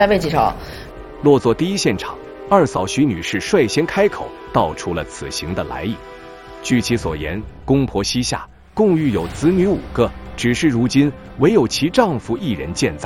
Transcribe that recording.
再为几首。 落座第一现场，二嫂徐女士率先开口道出了此行的来意。据其所言，公婆膝下共育有子女5个，只是如今唯有其丈夫一人健在。